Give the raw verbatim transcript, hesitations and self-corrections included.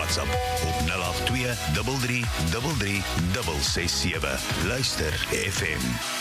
WhatsApp op nul agt twee drie drie drie drie ses ses sewe. Luister F M.